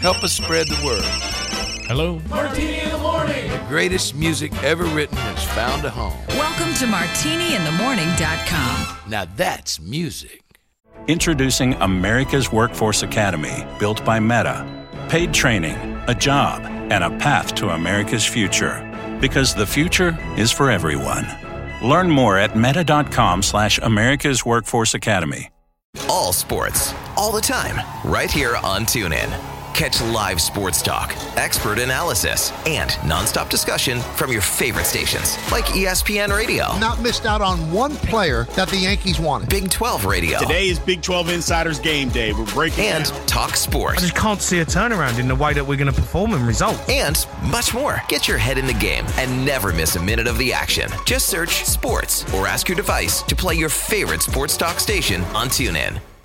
Help us spread the word. Hello? Martini in the Morning. The greatest music ever written has found a home. Welcome to martiniinthemorning.com. Now that's music. Introducing America's Workforce Academy, built by Meta. Paid training, a job, and a path to America's future. Because the future is for everyone. Learn more at meta.com/America's Workforce Academy. All sports, all the time, right here on TuneIn. Catch live sports talk, expert analysis, and nonstop discussion from your favorite stations like ESPN Radio. Not missed out on one player that the Yankees wanted. Big 12 Radio. Today is Big 12 Insiders Game Day. We're breaking and down. Talk sports. I just can't see a turnaround in the way that we're going to perform and result. And much more. Get your head in the game and never miss a minute of the action. Just search sports or ask your device to play your favorite sports talk station on TuneIn.